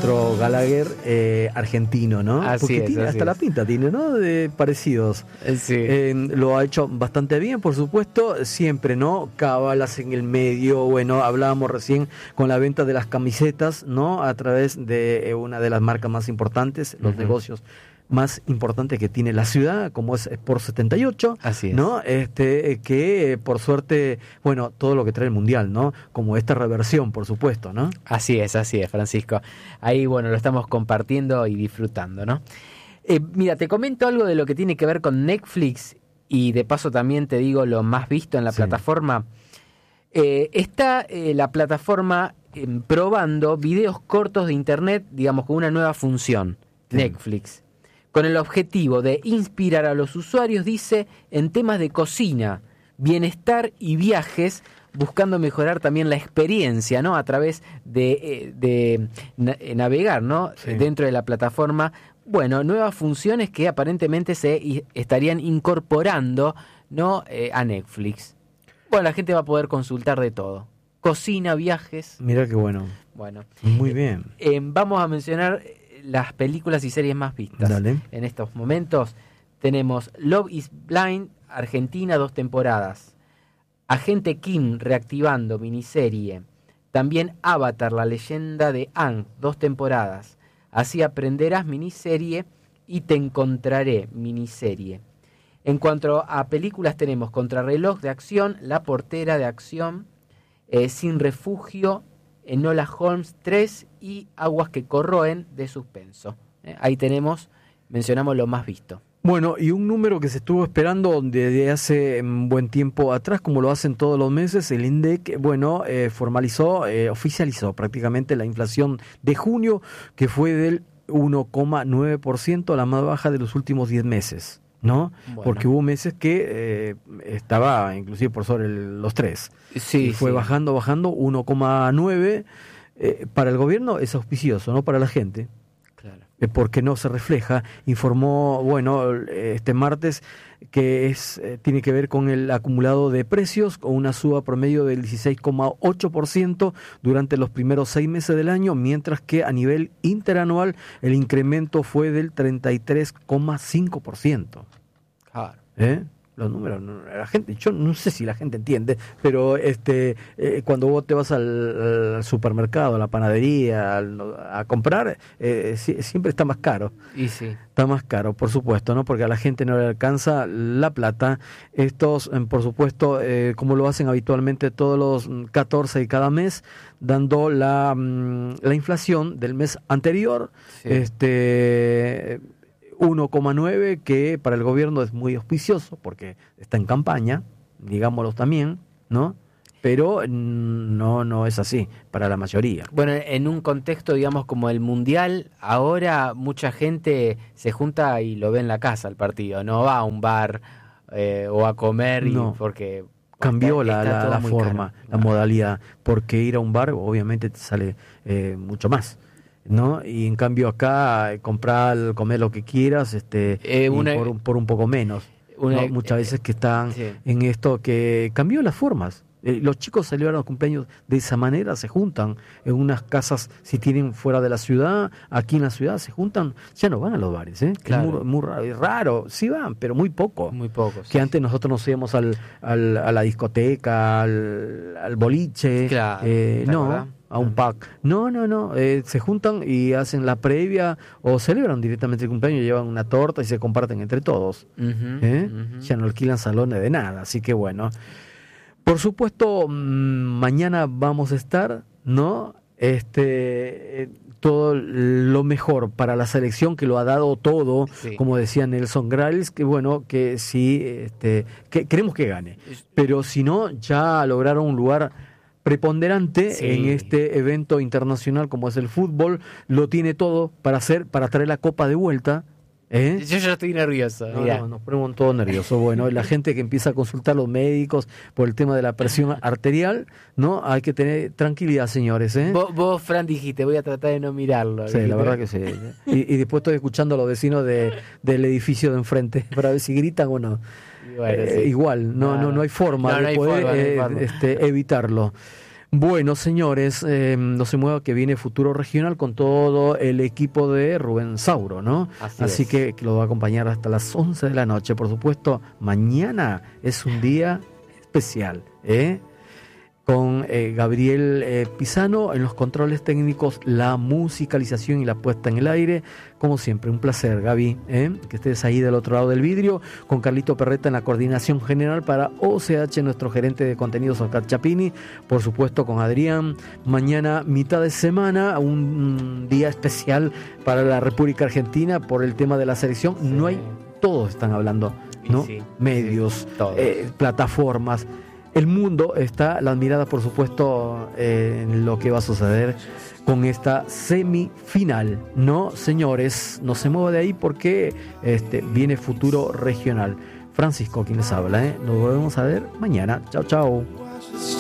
nuestro Gallagher argentino, ¿no? Así porque es, tiene, así hasta es. la pinta tiene, ¿no? De parecidos. Sí. Lo ha hecho bastante bien, por supuesto, siempre, ¿no? Cábalas en el medio. Bueno, hablábamos recién con la venta de las camisetas, ¿no? A través de una de las marcas más importantes, los negocios más importantes que tiene la ciudad, como es Sport 78, Así es. ¿no? Que por suerte, bueno, todo lo que trae el Mundial, ¿no? Como esta reversión, por supuesto, ¿no? Así es, Francisco. Ahí, bueno, lo estamos compartiendo y disfrutando, ¿no? Mira, te comento algo de lo que tiene que ver con Netflix y de paso también te digo lo más visto en la plataforma. Está la plataforma probando videos cortos de internet, digamos, con una nueva función, Netflix, con el objetivo de inspirar a los usuarios, dice, en temas de cocina, bienestar y viajes, buscando mejorar también la experiencia, ¿no? A través de navegar, ¿no? Sí. Dentro de la plataforma. Bueno, nuevas funciones que aparentemente se estarían incorporando, ¿no? A Netflix. Bueno, la gente va a poder consultar de todo. Cocina, viajes. Mira qué bueno. Bueno. Muy bien. Vamos a mencionar las películas y series más vistas. Dale. En estos momentos tenemos Love is Blind, Argentina, 2 temporadas. Agente Kim, reactivando, miniserie. También Avatar, la leyenda de Aang, 2 temporadas. Así aprenderás, miniserie. Y Te encontraré, miniserie. En cuanto a películas tenemos Contrarreloj de acción, La portera de acción, Sin refugio, Enola Holmes 3 y Aguas que corroen de suspenso. Ahí mencionamos lo más visto. Bueno, y un número que se estuvo esperando desde hace un buen tiempo atrás, como lo hacen todos los meses, el INDEC, bueno, oficializó prácticamente la inflación de junio, que fue del 1,9%, la más baja de los últimos 10 meses. ¿No? Bueno. Porque hubo meses que estaba inclusive por sobre los 3. Sí, y fue bajando, 1,9. Para el gobierno es auspicioso, ¿no? Para la gente. Claro. Porque no se refleja. Informó, bueno, este martes que tiene que ver con el acumulado de precios, con una suba promedio del 16,8% durante los primeros 6 meses del año, mientras que a nivel interanual el incremento fue del 33,5%. Claro. Los números, la gente, yo no sé si la gente entiende, pero cuando vos te vas al supermercado, a la panadería, a comprar, siempre está más caro. Y sí. Está más caro, por supuesto, ¿no? Porque a la gente no le alcanza la plata. Estos, por supuesto, como lo hacen habitualmente todos los 14 de cada mes, dando la inflación del mes anterior, Sí. 1,9, que para el gobierno es muy auspicioso porque está en campaña, digámoslo también, ¿no? Pero no es así para la mayoría. Bueno, en un contexto, digamos, como el Mundial, ahora mucha gente se junta y lo ve en la casa el partido, no va a un bar o a comer, No. Porque cambió está todo la muy forma, caro. la modalidad, porque ir a un bar obviamente te sale mucho más, ¿no? Y en cambio acá comprar, comer lo que quieras, y por un poco menos. ¿no? Muchas veces que están en esto que cambió las formas. Los chicos celebran los cumpleaños de esa manera, se juntan en unas casas, si tienen fuera de la ciudad, aquí en la ciudad se juntan, ya no van a los bares, Claro. Es muy raro, sí van, pero muy poco. Muy pocos. Que antes nosotros nos íbamos a la discoteca, al boliche, Claro, no, a un pack. No, se juntan y hacen la previa o celebran directamente el cumpleaños, llevan una torta y se comparten entre todos. Ya no alquilan salones de nada, así que bueno. Por supuesto, mañana vamos a estar, ¿no? Todo lo mejor para la selección, que lo ha dado todo, como decía Nelson Grales, que bueno, que sí, que queremos que gane. Pero si no, ya lograron un lugar preponderante en este evento internacional como es el fútbol, lo tiene todo para traer la copa de vuelta. Yo ya estoy nervioso. Nos ponemos todos nerviosos. Bueno, la gente que empieza a consultar a los médicos por el tema de la presión arterial, ¿no? Hay que tener tranquilidad, señores. Vos, Fran, dijiste, voy a tratar de no mirarlo. Sí, la verdad que sí. Y después estoy escuchando a los vecinos del edificio de enfrente para ver si gritan o no. Bueno, Igual, no hay forma de poder evitarlo. Bueno, señores, no se mueva que viene Futuro Regional con todo el equipo de Rubén Sauro, ¿no? Así que lo va a acompañar hasta las 11 de la noche. Por supuesto, mañana es un día especial, con Gabriel Pisano en los controles técnicos, la musicalización y la puesta en el aire. Como siempre, un placer, Gaby, que estés ahí del otro lado del vidrio, con Carlito Perreta en la coordinación general para OCH, nuestro gerente de contenidos, Oscar Chapini, por supuesto con Adrián. Mañana, mitad de semana, un día especial para la República Argentina por el tema de la selección. Sí. No hay, todos están hablando, ¿no? Sí, medios, plataformas. El mundo está, las miradas por supuesto en lo que va a suceder con esta semifinal, ¿no? Señores, no se mueva de ahí porque viene Futuro Regional. Francisco, quien les habla, Nos volvemos a ver mañana. Chao, chao.